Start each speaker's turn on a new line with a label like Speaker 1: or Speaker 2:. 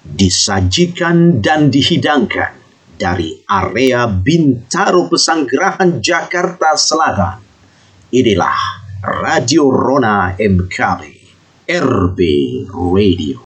Speaker 1: disajikan dan dihidangkan dari area Bintaro Pesanggerahan Jakarta Selatan. Inilah Radio Rona MKB RB Radio.